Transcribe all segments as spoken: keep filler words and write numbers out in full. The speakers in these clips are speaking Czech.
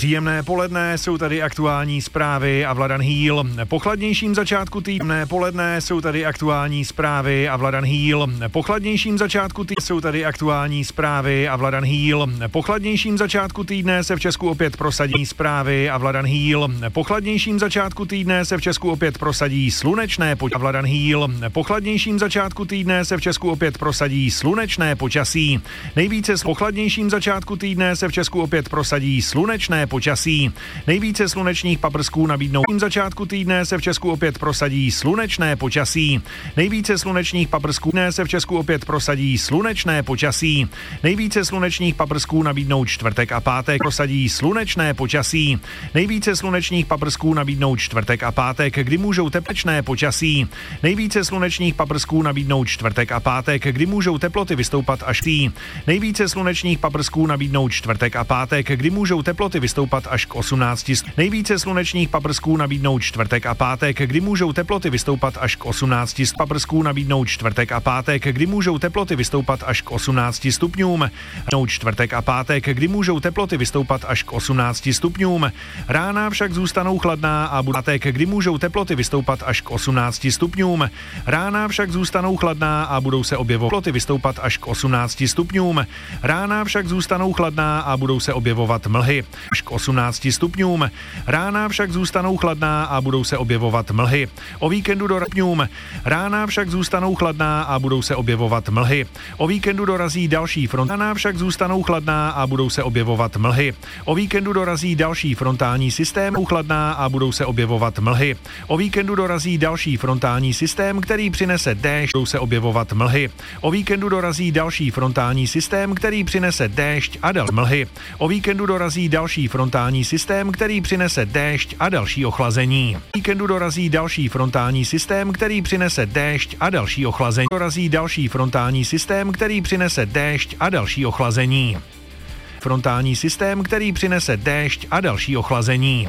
Příjemné poledne, jsou tady aktuální zprávy a Vladan Hýl. Po chladnějším začátku týdne poledne jsou tady aktuální zprávy a Vladan Hýl. Po chladnějším začátku týdne jsou tady aktuální zprávy a Vladan Hýl. Po chladnějším začátku týdne se v Česku opět prosadí zprávy a Vladan Hýl. Po chladnějším začátku týdne se v Česku opět prosadí slunečné počasí a Vladan Hýl. Po chladnějším začátku týdne se v Česku opět prosadí slunečné počasí. Nejvíce po chladnějším začátku týdne se v Česku opět prosadí slunečné počasí. Nejvíce slunečních paprsků nabídnou. V začátku týdne se v Česku opět prosadí slunečné počasí. Nejvíce slunečních paprsků dne se v Česku opět prosadí slunečné počasí. Nejvíce slunečních paprsků nabídnou čtvrtek a pátek prosadí slunečné počasí. Nejvíce slunečních paprsků nabídnou čtvrtek a pátek, kdy můžou teplečné počasí. Nejvíce slunečních paprsků nabídnou čtvrtek a pátek, kdy můžou teploty vystoupat až tý. Nejvíce slunečních paprsků nabídnou čtvrtek a pátek, kdy můžou teploty vystoupat až k osmnácti. Nejvíce slunečních paprsků nabídnou čtvrtek a pátek, kdy můžou teploty vystoupat až k osmnácti. Paprsků nabídnou čtvrtek a pátek, kdy můžou teploty vystoupat až k osmnácti stupňům. Čtvrtek a pátek, kdy můžou teploty vystoupat až k osmnácti stupňům. Rána však zůstanou chladná a pátek, kdy můžou teploty vystoupat až k osmnácti stupňům. Rána však zůstanou chladná a budou se objevovat teploty vystoupat až k osmnácti stupňům. Rána však zůstanou chladná a budou se objevovat mlhy až k osmnácti stupňům. Rána však zůstanou chladná a budou se objevovat mlhy. O víkendu dorazí Rána však zůstanou chladná a budou se objevovat mlhy. O víkendu dorazí další front. Rána však zůstanou chladná a budou se objevovat mlhy. O víkendu dorazí další frontální systém chladná a budou se objevovat mlhy. O víkendu dorazí další frontální systém, který přinese déšť, budou se objevovat mlhy. O víkendu dorazí další frontální systém, který přinese déšť a další mlhy. O víkendu dorazí další frontální systém, který přinese déšť a další ochlazení. O víkendu dorazí další frontální systém, který přinese déšť a další ochlazení. Dorazí další frontální systém, který přinese déšť a další ochlazení. Frontální systém, který přinese déšť a další ochlazení.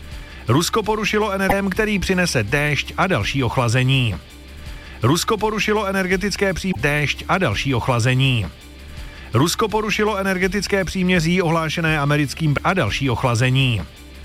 Rusko porušilo energetický, který přinese déšť a další ochlazení. Rusko porušilo energetické příměří, déšť a další ochlazení. Rusko porušilo energetické příměří ohlášené americkým a další ochlazení.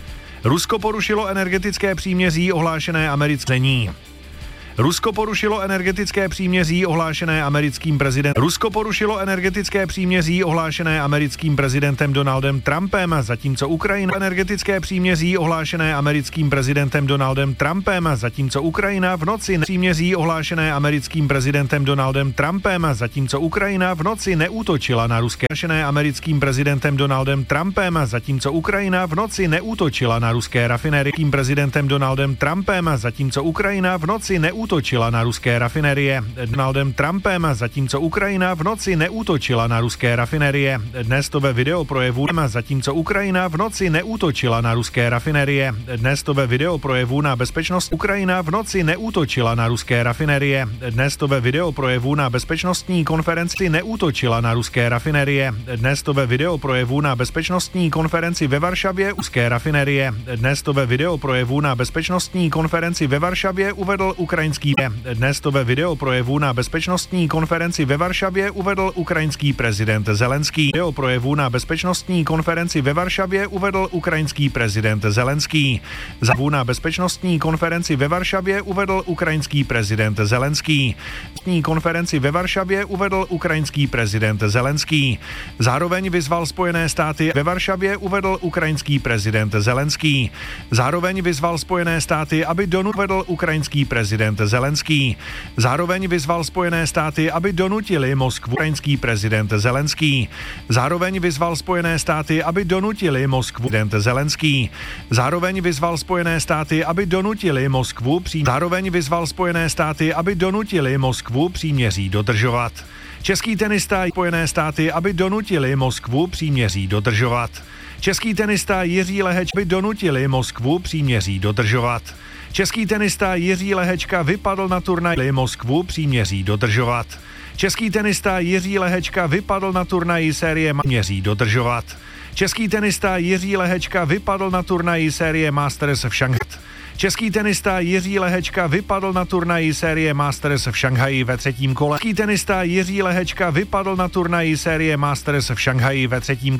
Rusko porušilo energetické příměří ohlášené americkým. Rusko porušilo energetické příměří ohlášené americkým prezidentem. Rusko porušilo energetické příměří ohlášené americkým prezidentem Donaldem Trumpem, zatímco Ukrajina energetické příměří ohlášené americkým prezidentem Donaldem Trumpem, zatímco Ukrajina v noci příměří ohlášené americkým prezidentem Donaldem Trumpem, zatímco Ukrajina v noci neútočila na ruské ohlášené americkým prezidentem Donaldem Trumpem, zatímco Ukrajina v noci neútočila na ruské rafinerie prezidentem Donaldem Trumpem, zatímco Ukrajina v noci neútočila útočila na ruské rafinerie Donaldem Trumpem, zatímco Ukrajina v noci neútočila na ruské rafinerie. Dnes to ve videoprojevu, zatímco Ukrajina v noci neútočila na ruské rafinerie. Dnes to ve videoprojevu na bezpečnost Ukrajina v noci neútočila na ruské rafinerie. Dnes to ve videoprojevu na bezpečnostní konferenci neútočila na ruské rafinerie. Dnes to ve videoprojevu na bezpečnostní konferenci ve Varšavě ruské rafinerie. Dnes to ve videoprojevu na bezpečnostní konferenci ve Varšavě uvedl ukrajinský Dnes to ve videoprojevu na bezpečnostní konferenci ve Varšavě uvedl ukrajinský prezident Zelenský. Videoprojevu na bezpečnostní konferenci ve Varšavě uvedl ukrajinský prezident Zelenský. Zavu na bezpečnostní konferenci ve Varšavě uvedl ukrajinský prezident Zelenský. Na konferenci ve Varšavě uvedl ukrajinský prezident Zelenský. Zároveň vyzval Spojené státy ve Varšavě uvedl ukrajinský prezident Zelenský. Zároveň vyzval Spojené státy, aby donutil ukrajinský prezident Zelenský. Zároveň vyzval Spojené státy, aby donutili Moskvu ukrajinský prezident Zelenský. Zároveň vyzval Spojené státy, aby donutili Moskvu prezident Zelenský. Zároveň vyzval Spojené státy, aby donutili Moskvu při Zároveň vyzval Spojené státy, aby donutili Moskvu příměří dodržovat. Český tenista Spojené státy, aby donutili Moskvu příměří dodržovat. Český tenista Jiří Leheč by donutili Moskvu příměří dodržovat. Český tenista Jiří Lehečka vypadl na turnaji Moskvu příměří dodržovat. Český tenista Jiří Lehečka vypadl na turnaji série příměří dodržovat. Český tenista Jiří Lehečka vypadl na turnaji série Masters v Šanghaji. Český tenista Jiří Lehečka vypadl na turnaji série Masters v Šanghaji ve třetím kole. Český tenista Jiří Lehečka vypadl na turnaji série Masters v Šanghaji ve třetím